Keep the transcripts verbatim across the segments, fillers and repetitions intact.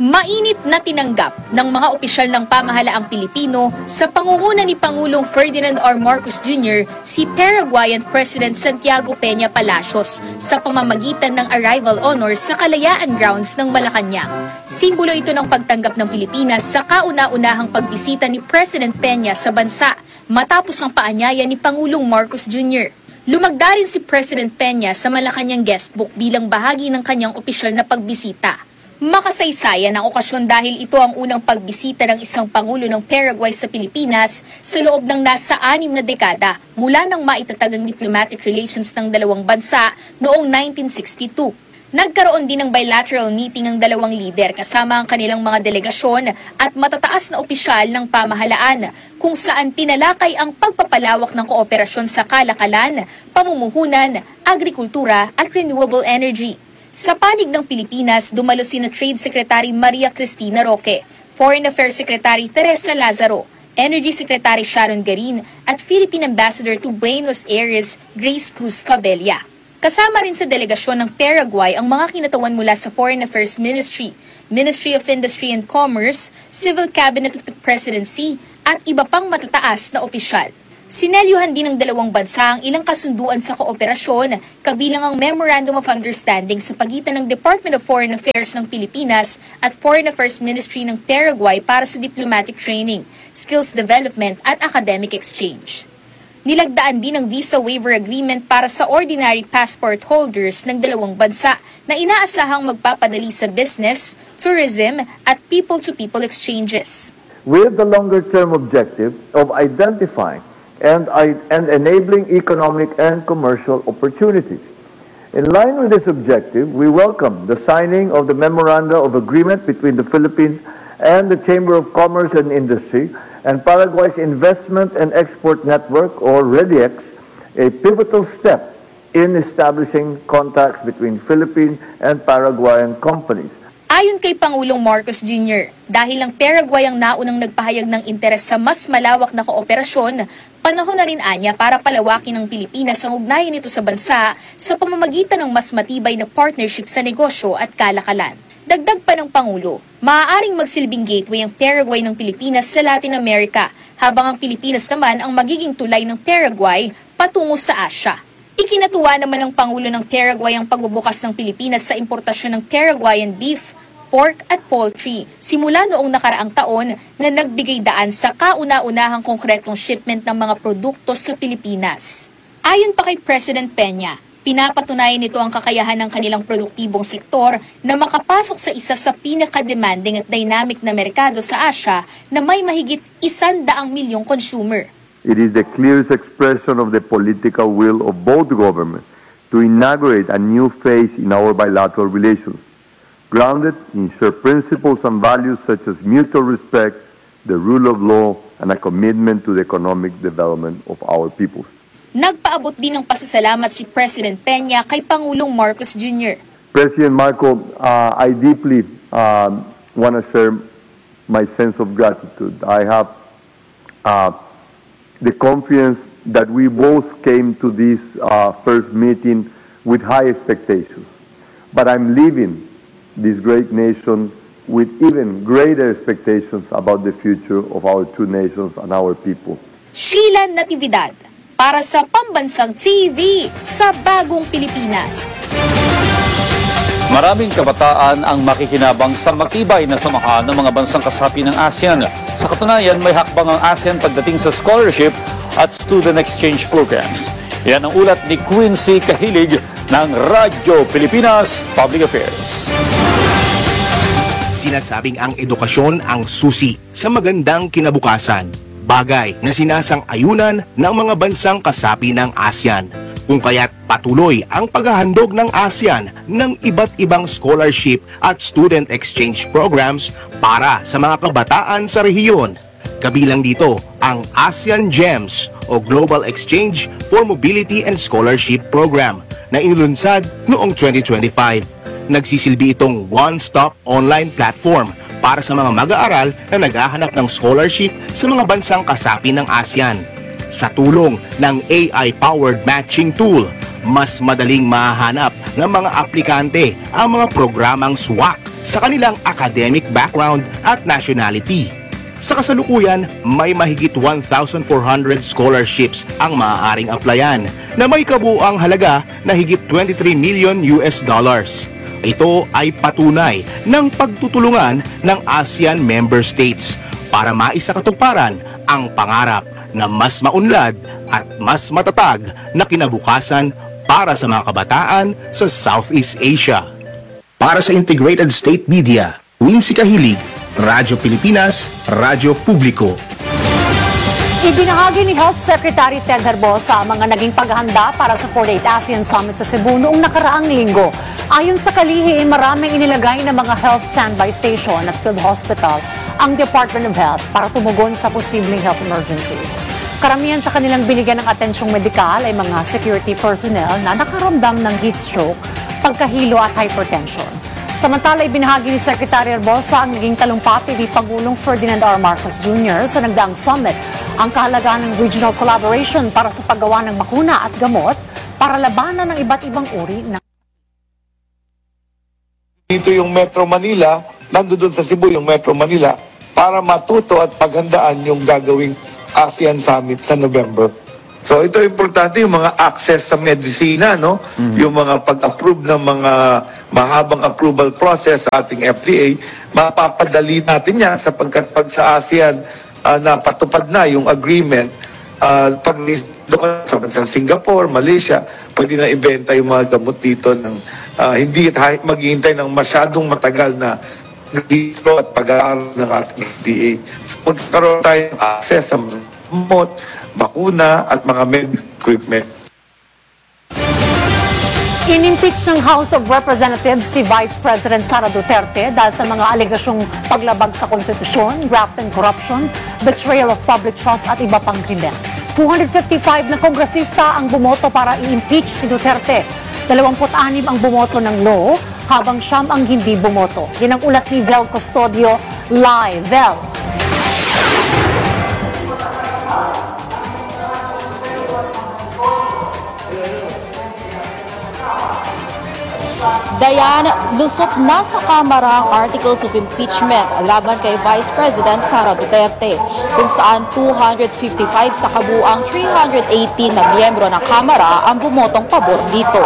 Mainit na tinanggap ng mga opisyal ng pamahalaang Pilipino sa pangunguna ni Pangulong Ferdinand R. Marcos Junior si Paraguayan President Santiago Peña Palacios sa pamamagitan ng arrival honors sa Kalayaan Grounds ng Malacanang. Simbolo ito ng pagtanggap ng Pilipinas sa kauna-unahang pagbisita ni President Peña sa bansa matapos ang paanyaya ni Pangulong Marcos Junior Lumagda rin si President Peña sa Malacanang guestbook bilang bahagi ng kanyang opisyal na pagbisita. Makasaysayan ang okasyon dahil ito ang unang pagbisita ng isang Pangulo ng Paraguay sa Pilipinas sa loob ng nasa anim na dekada mula nang maitatag ang diplomatic relations ng dalawang bansa noong nineteen sixty-two. Nagkaroon din ng bilateral meeting ang dalawang lider kasama ang kanilang mga delegasyon at matataas na opisyal ng pamahalaan kung saan tinalakay ang pagpapalawak ng kooperasyon sa kalakalan, pamumuhunan, agrikultura at renewable energy. Sa panig ng Pilipinas, dumalo sina Trade Secretary Maria Cristina Roque, Foreign Affairs Secretary Teresa Lazaro, Energy Secretary Sharon Garin at Philippine Ambassador to Buenos Aires, Grace Cruz Fabella. Kasama rin sa delegasyon ng Paraguay ang mga kinatawan mula sa Foreign Affairs Ministry, Ministry of Industry and Commerce, Civil Cabinet of the Presidency at iba pang matataas na opisyal. Sinelyuhan din ng dalawang bansa ang ilang kasunduan sa kooperasyon, kabilang ang Memorandum of Understanding sa pagitan ng Department of Foreign Affairs ng Pilipinas at Foreign Affairs Ministry ng Paraguay para sa diplomatic training, skills development at academic exchange. Nilagdaan din ang visa waiver agreement para sa ordinary passport holders ng dalawang bansa na inaasahang magpapadali sa business, tourism at people-to-people exchanges. With the longer-term objective of identifying And, and enabling economic and commercial opportunities. In line with this objective, we welcome the signing of the Memoranda of Agreement between the Philippines and the Chamber of Commerce and Industry and Paraguay's Investment and Export Network, or REDIEX, a pivotal step in establishing contacts between Philippine and Paraguayan companies. Ayon kay Pangulong Marcos Junior, dahil ang Paraguay ang naunang nagpahayag ng interes sa mas malawak na kooperasyon, panahon na rin anya para palawakin ng Pilipinas ang ugnayan nito sa bansa sa pamamagitan ng mas matibay na partnership sa negosyo at kalakalan. Dagdag pa ng Pangulo, maaaring magsilbing gateway ang Paraguay ng Pilipinas sa Latin America, habang ang Pilipinas naman ang magiging tulay ng Paraguay patungo sa Asia. Ikinatuwa naman ng Pangulo ng Paraguay ang pagbubukas ng Pilipinas sa importasyon ng Paraguayan beef, pork at poultry simula noong nakaraang taon na nagbigay daan sa kauna-unahang konkretong shipment ng mga produkto sa Pilipinas. Ayon pa kay President Peña, pinapatunayan nito ang kakayahan ng kanilang produktibong sektor na makapasok sa isa sa pinaka-demanding at dynamic na merkado sa Asia na may mahigit isandaang milyong consumer. It is the clearest expression of the political will of both governments to inaugurate a new phase in our bilateral relations, grounded in shared principles and values such as mutual respect, the rule of law, and a commitment to the economic development of our peoples. Nagpaabot din ng pasasalamat si President Peña kay Pangulong Marcos Junior President Marco, uh, I deeply uh, want to share my sense of gratitude. I have uh, the confidence that we both came to this uh, first meeting with high expectations. But I'm leaving this great nation with even greater expectations about the future of our two nations and our people. Sheila Natividad, para sa Pambansang T V sa Bagong Pilipinas. Maraming kabataan ang makikinabang sa matibay na samahan ng mga bansang kasapi ng ASEAN. Sa katunayan, may hakbang ang ASEAN pagdating sa scholarship at student exchange programs. Yan ang ulat ni Quincy Kahilig ng Radyo Pilipinas Public Affairs. Sinasabing ang edukasyon ang susi sa magandang kinabukasan, bagay na sinasang-ayunan ng mga bansang kasapi ng ASEAN. Kung kaya't patuloy ang paghahandog ng ASEAN ng iba't ibang scholarship at student exchange programs para sa mga kabataan sa rehiyon. Kabilang dito ang ASEAN GEMS o Global Exchange for Mobility and Scholarship Program na inilunsad noong twenty twenty-five. Nagsisilbi itong one-stop online platform para sa mga mag-aaral na naghahanap ng scholarship sa mga bansang kasapi ng ASEAN. Sa tulong ng A I-powered matching tool, mas madaling mahanap ng mga aplikante ang mga programang swak sa kanilang academic background at nationality. Sa kasalukuyan, may mahigit one thousand four hundred scholarships ang maaaring applyan na may kabuuang halaga na higit twenty-three million U S dollars. Ito ay patunay ng pagtutulungan ng ASEAN member states para maisakatuparan ang pangarap na mas maunlad at mas matatag na kinabukasan para sa mga kabataan sa Southeast Asia. Para sa Integrated State Media, Wincy Kahilig, Radyo Pilipinas, Radyo Publiko. Ibinahagi ni Health Secretary Ted Herbosa ang mga naging paghahanda para sa forty-eighth ASEAN Summit sa Cebu noong nakaraang linggo. Ayon sa kalihi, maraming inilagay na mga health standby station at field hospital ang Department of Health para tumugon sa posibleng health emergencies. Karamihan sa kanilang binigyan ng atensyong medikal ay mga security personnel na nakaramdam ng heat stroke, pagkahilo at hypertension. Samantala, ibinahagi ni Secretary Herbosa ang naging talumpati ni Pangulong Ferdinand R. Marcos Junior sa nagdaang summit ang kahalagahan ng regional collaboration para sa paggawa ng bakuna at gamot para labanan ng iba't ibang uri ng... Dito yung Metro Manila, nandoon sa Cebu yung Metro Manila para matuto at paghandaan yung gagawing ASEAN Summit sa November. So ito importante yung mga access sa medisina, no? Mm-hmm. Yung mga pag-approve ng mga mahabang approval process sa ating F D A, mapapadali natin yan sapagkat pag sa ASEAN uh, napatupad na yung agreement, uh, pag doon sa sa Singapore, Malaysia, pwede na ibenta yung mga gamot dito ng uh, hindi maghihintay ng masyadong matagal na dito at pag-aaral ng ating F D A. So, magkakaroon tayo ng access sa gamot, bakuna at mga medical equipment. In-impeach ng House of Representatives si Vice President Sara Duterte dahil sa mga alegasyong paglabag sa konstitusyon, graft and corruption, betrayal of public trust at iba pang krimen. two hundred fifty-five na kongresista ang bumoto para i-impeach si Duterte. twenty-six ang bumoto ng no, habang siyam ang hindi bumoto. Yan ang ulat ni Vel Custodio live. Vel. Dayan, lusot na sa Kamara ang Articles of Impeachment laban kay Vice President Sara Duterte, kung saan two hundred fifty-five sa kabuuang three hundred eighteen na miyembro ng Kamara ang bumotong pabor dito.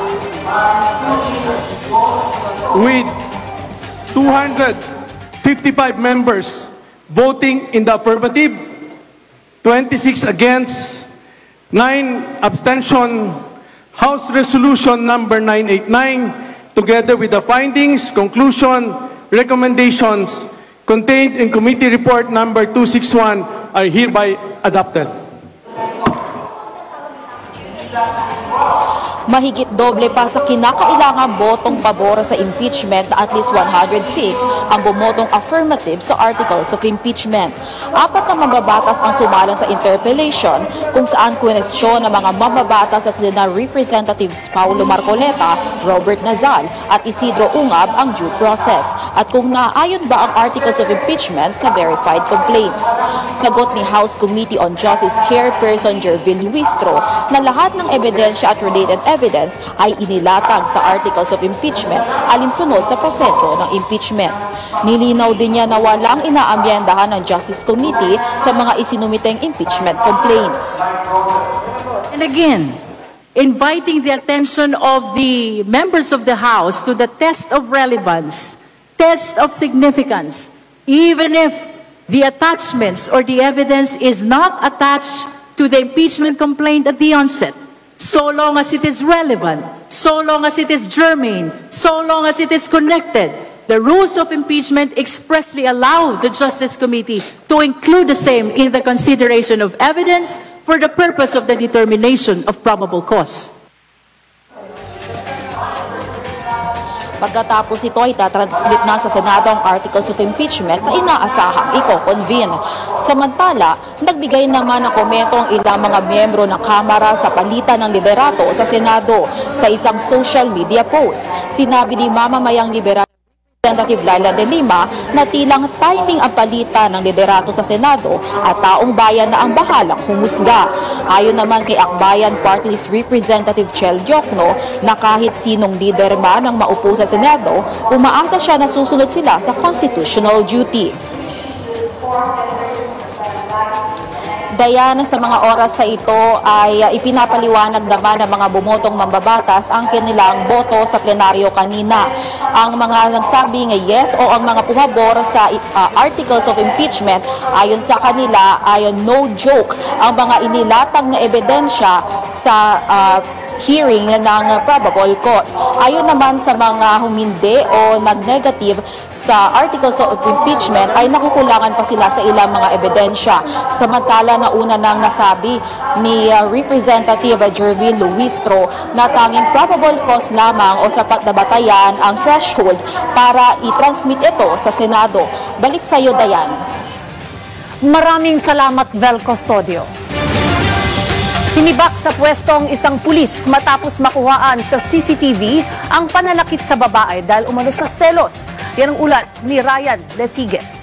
With two hundred fifty-five members voting in the affirmative, twenty-six against, nine abstention, House Resolution number nine eighty-nine, together with the findings, conclusion, recommendations contained in Committee Report number two sixty-one are hereby adopted. Mahigit doble pa sa kinakailangang botong pabor sa impeachment na at least one hundred six ang bumotong affirmative sa Articles of Impeachment. Apat na mambabatas ang sumalang sa interpellation kung saan kwestiyon ng mga mambabatas at sila Representatives Paulo Marcoleta, Robert Nazal at Isidro Ungab ang due process at kung naayon ba ang Articles of Impeachment sa verified complaints. Sagot ni House Committee on Justice Chairperson Jervil Huistro na lahat ng ebidensya at related evidence ay inilatag sa Articles of Impeachment alinsunod sa proseso ng impeachment. Nilinaw din niya na walang inaamyendahan ng Justice Committee sa mga isinumiteng impeachment complaints. And again, inviting the attention of the members of the House to the test of relevance, test of significance, even if the attachments or the evidence is not attached to the impeachment complaint at the onset, so long as it is relevant, so long as it is germane, so long as it is connected. The rules of impeachment expressly allow the Justice Committee to include the same in the consideration of evidence for the purpose of the determination of probable cause. Pagkatapos ito ay tatransmit na sa Senado ang Articles of Impeachment na inaasahang i-convene. Samantala, nagbigay naman ng komento ang ilang mga miyembro ng Kamara sa palitan ng liderato sa Senado. Sa isang social media post, sinabi ni mamamayang liberal Representative Laila de Lima na tilang timing ang palitan ng liderato sa Senado at taong bayan na ang bahalang humusga. Ayon naman kay Akbayan Party List Representative Chel Diokno na kahit sinong leader man ang maupo sa Senado, umaasa siya na susunod sila sa constitutional duty. Dayan, sa mga oras sa ito ay uh, ipinapaliwanag naman ng mga bumotong mambabatas ang kanilang boto sa plenaryo kanina. Ang mga nagsabing yes o ang mga pumabor sa uh, articles of impeachment, ayon sa kanila ay no joke ang mga inilatag na ebidensya sa uh, hearing ng probable cause. Ayon naman sa mga humindi o nag-negative sa articles of impeachment ay nakukulangan pa sila sa ilang mga ebidensya. Samantala na una nang nasabi ni uh, Representative Jervin Luistro na tanging probable cause lamang o sapat na batayan ang threshold para i-transmit ito sa Senado. Balik sa iyo, Dayan. Maraming salamat, Vel Custodio. Sinibak sa pwestong isang pulis matapos makuhaan sa C C T V ang pananakit sa babae dahil umano sa selos. Yan ang ulat ni Ryan Lesigues.